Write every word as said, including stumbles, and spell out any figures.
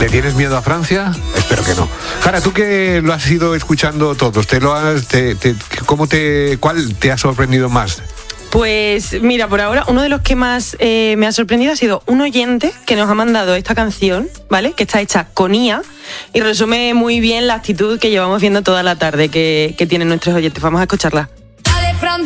¿Le tienes miedo a Francia? Espero que no. Jara, tú que lo has ido escuchando todos, ¿te lo has, te, te, ¿cómo te, cuál te ha sorprendido más? Pues mira, por ahora uno de los que más eh, me ha sorprendido ha sido un oyente que nos ha mandado esta canción, ¿vale? Que está hecha con I A y resume muy bien la actitud que llevamos viendo toda la tarde que, que tienen nuestros oyentes. Vamos a escucharla.